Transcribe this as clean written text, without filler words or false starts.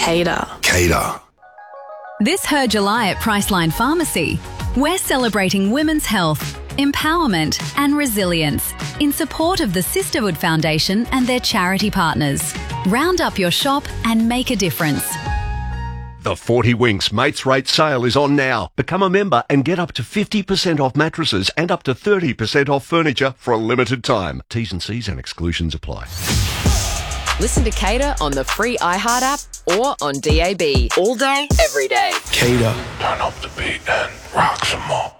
Cater. Cater. This Her July at Priceline Pharmacy, we're celebrating women's health, empowerment and resilience in support of the Sisterhood Foundation and their charity partners. Round up your shop and make a difference. The 40 Winks Mates Rate sale is on now. Become a member and get up to 50% off mattresses and up to 30% off furniture for a limited time. T's and C's and exclusions apply. Listen to Cater on the free iHeart app or on DAB. All day, every day. Cater. Turn up the beat and rock some more.